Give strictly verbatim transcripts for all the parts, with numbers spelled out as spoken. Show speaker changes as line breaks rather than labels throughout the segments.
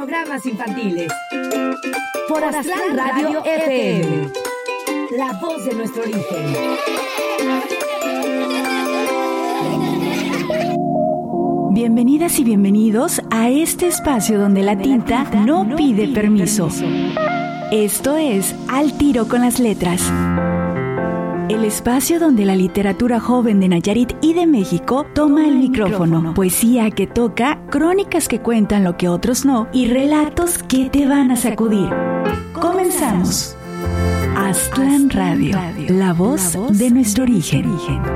programas infantiles. Por Aztlán Radio F M, la voz de nuestro origen.
Bienvenidas y bienvenidos a este espacio donde la tinta no pide permiso. Esto es Al Tiro con las Letras. El espacio donde la literatura joven de Nayarit y de México toma el micrófono. Poesía que toca, crónicas que cuentan lo que otros no y relatos que te van a sacudir. Comenzamos. Aztlán Radio, la voz de nuestro origen.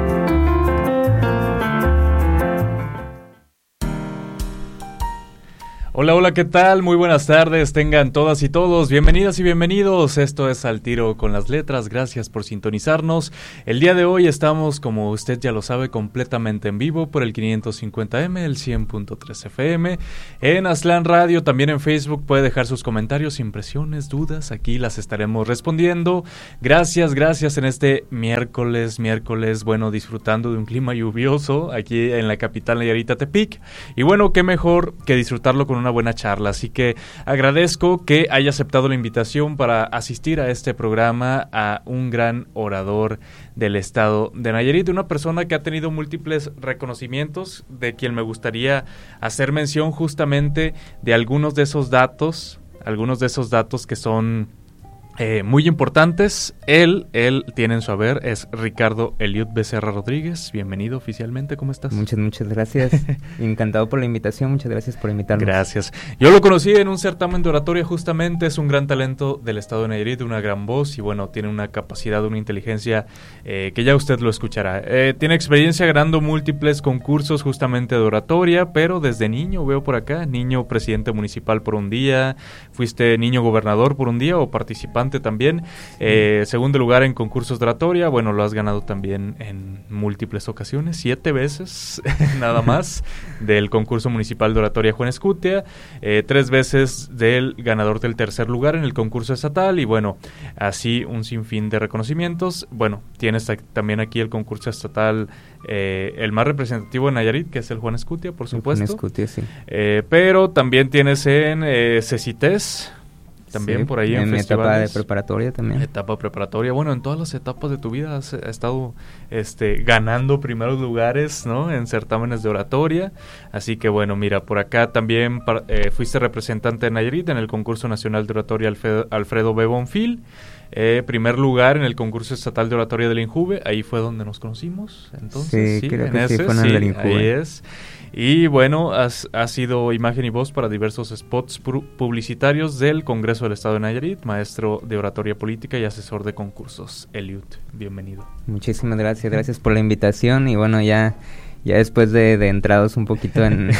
Hola, hola, ¿qué tal? Muy buenas tardes, tengan todas y todos, bienvenidas y bienvenidos, esto es Al Tiro con las Letras, gracias por sintonizarnos. El día de hoy estamos, como usted ya lo sabe, completamente en vivo por el quinientos cincuenta eme, el cien punto tres F M, en Aztlán Radio, también en Facebook, puede dejar sus comentarios, impresiones, dudas, aquí las estaremos respondiendo. Gracias, gracias en este miércoles, miércoles, bueno, disfrutando de un clima lluvioso aquí en la capital Nayarita, Tepic, y bueno, qué mejor que disfrutarlo con una buena charla, así que agradezco que haya aceptado la invitación para asistir a este programa a un gran orador del estado de Nayarit, una persona que ha tenido múltiples reconocimientos, de quien me gustaría hacer mención justamente de algunos de esos datos, algunos de esos datos que son Eh, muy importantes. Él, él tiene en su haber, es Ricardo Eliud Becerra Rodríguez. Bienvenido oficialmente, ¿cómo estás?
Muchas, muchas gracias. Encantado por la invitación, muchas gracias por invitarnos.
Gracias. Yo lo conocí en un certamen de oratoria justamente, es un gran talento del estado de Nayarit, una gran voz y bueno, tiene una capacidad, una inteligencia eh, que ya usted lo escuchará. Eh, tiene experiencia ganando múltiples concursos justamente de oratoria, pero desde niño, veo por acá, niño presidente municipal por un día, fuiste niño gobernador por un día o participante también, eh, segundo lugar en concursos de oratoria, bueno, lo has ganado también en múltiples ocasiones, siete veces nada más del concurso municipal de oratoria Juan Escutia, eh, tres veces del ganador del tercer lugar en el concurso estatal y bueno, así un sinfín de reconocimientos. Bueno, tienes también aquí el concurso estatal, eh, el más representativo en Nayarit, que es el Juan Escutia, por supuesto.
Juan Escutia, sí.
Eh, pero también tienes en eh, CECITES, también sí, por ahí en,
en mi
festivales.
etapa de preparatoria también.
Etapa preparatoria, bueno, en todas las etapas de tu vida has, has estado este, ganando primeros lugares, ¿no? En certámenes de oratoria, así que bueno, mira, por acá también eh, fuiste representante de Nayarit en el concurso nacional de oratoria Alfredo, Alfredo B. Bonfil, eh, primer lugar en el concurso estatal de oratoria del INJUVE, ahí fue donde nos conocimos, entonces,
sí,
sí
creo
en
que
ese,
sí, fue en
sí,
el INJUVE.
Ahí es. Y bueno, has, has sido imagen y voz para diversos spots pu- publicitarios del Congreso del Estado de Nayarit, maestro de oratoria política y asesor de concursos. Eliud, bienvenido.
Muchísimas gracias, gracias por la invitación y bueno, ya, ya después de, de entrados un poquito en,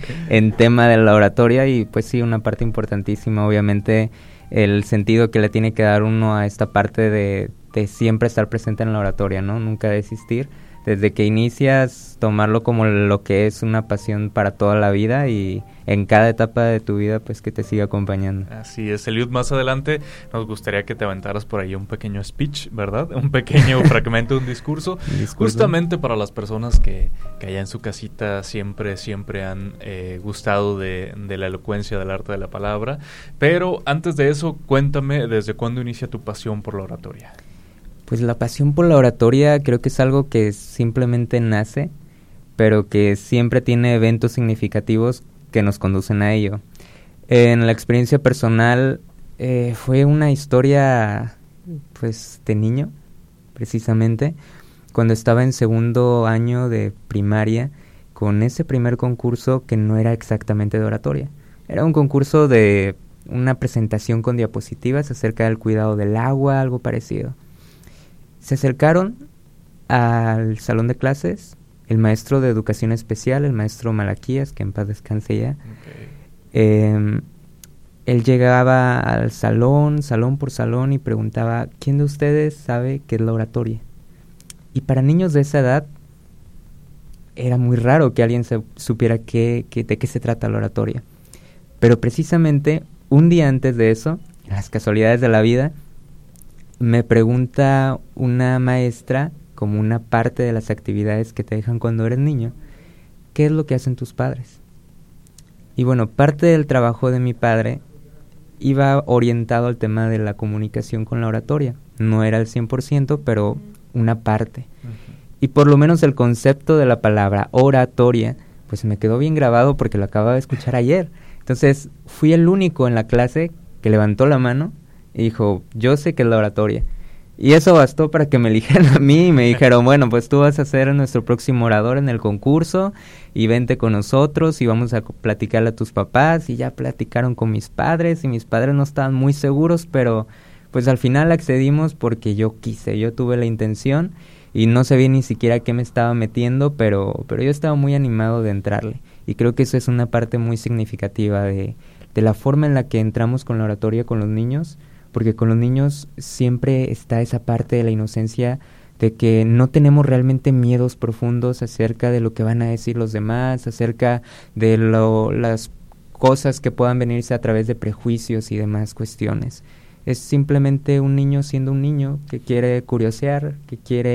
en tema de la oratoria y pues sí, una parte importantísima, obviamente el sentido que le tiene que dar uno a esta parte de, de siempre estar presente en la oratoria, ¿no? Nunca desistir. Desde que inicias, tomarlo como lo que es una pasión para toda la vida y en cada etapa de tu vida, pues que te siga acompañando.
Así es, Eliud, más adelante nos gustaría que te aventaras por ahí un pequeño speech, ¿verdad? Un pequeño fragmento de un discurso,
Disculpe.
justamente para las personas que, que allá en su casita siempre, siempre han eh, gustado de, de la elocuencia, del arte de la palabra. Pero antes de eso, cuéntame, ¿desde cuándo inicia tu pasión por la oratoria?
Pues la pasión por la oratoria creo que es algo que simplemente nace, pero que siempre tiene eventos significativos que nos conducen a ello. En la experiencia personal eh, fue una historia pues de niño, precisamente, cuando estaba en segundo año de primaria, con ese primer concurso que no era exactamente de oratoria. Era un concurso de una presentación con diapositivas acerca del cuidado del agua, algo parecido. Se acercaron al salón de clases el maestro de educación especial, el maestro Malaquías, que en paz descanse ya. Okay. Eh, él llegaba al salón, salón por salón, y preguntaba, ¿quién de ustedes sabe qué es la oratoria? Y para niños de esa edad, era muy raro que alguien se, supiera qué, qué, de qué se trata la oratoria. Pero precisamente, un día antes de eso, en las casualidades de la vida, me pregunta una maestra, como una parte de las actividades que te dejan cuando eres niño, ¿qué es lo que hacen tus padres? Y bueno, parte del trabajo de mi padre iba orientado al tema de la comunicación con la oratoria. No era el cien por ciento, pero una parte. Uh-huh. Y por lo menos el concepto de la palabra oratoria, pues me quedó bien grabado porque lo acababa de escuchar ayer. Entonces, fui el único en la clase que levantó la mano y dijo, yo sé que es la oratoria. Y eso bastó para que me eligieran a mí y me dijeron, bueno, pues tú vas a ser nuestro próximo orador en el concurso y vente con nosotros y vamos a platicarle a tus papás. Y ya platicaron con mis padres y mis padres no estaban muy seguros, pero pues al final accedimos porque yo quise, yo tuve la intención y no sabía ni siquiera qué me estaba metiendo, pero, pero yo estaba muy animado de entrarle. Y creo que eso es una parte muy significativa de, de la forma en la que entramos con la oratoria con los niños, porque con los niños siempre está esa parte de la inocencia de que no tenemos realmente miedos profundos acerca de lo que van a decir los demás, acerca de lo, las cosas que puedan venirse a través de prejuicios y demás cuestiones. Es simplemente un niño siendo un niño que quiere curiosear, que quiere